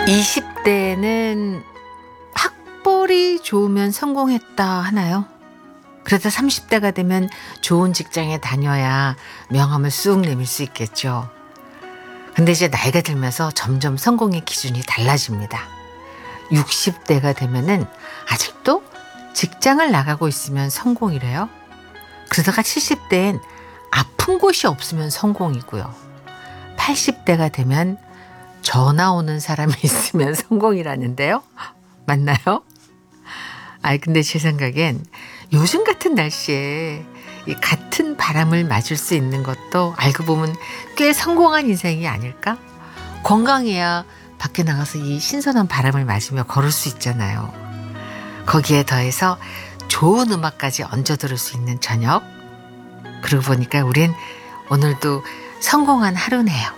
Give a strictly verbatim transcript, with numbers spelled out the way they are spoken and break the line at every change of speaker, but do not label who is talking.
이십 대는 학벌이 좋으면 성공했다 하나요? 그러다 삼십 대가 되면 좋은 직장에 다녀야 명함을 쑥 내밀 수 있겠죠. 근데 이제 나이가 들면서 점점 성공의 기준이 달라집니다. 육십 대가 되면은 아직도 직장을 나가고 있으면 성공이래요. 그러다가 칠십 대엔 아픈 곳이 없으면 성공이고요. 팔십 대가 되면 전화 오는 사람이 있으면 성공이라는데요. 맞나요? 아이 근데 제 생각엔 요즘 같은 날씨에 이 같은 바람을 맞을 수 있는 것도 알고 보면 꽤 성공한 인생이 아닐까? 건강해야 밖에 나가서 이 신선한 바람을 맞으며 걸을 수 있잖아요. 거기에 더해서 좋은 음악까지 얹어 들을 수 있는 저녁. 그러고 보니까 우린 오늘도 성공한 하루네요.